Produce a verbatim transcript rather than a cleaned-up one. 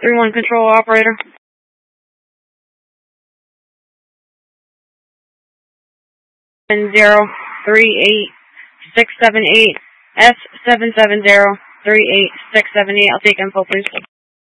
three one control operator. Zero three eight six seven eight S seven seven zero three eight six seven eight. I'll take info, please.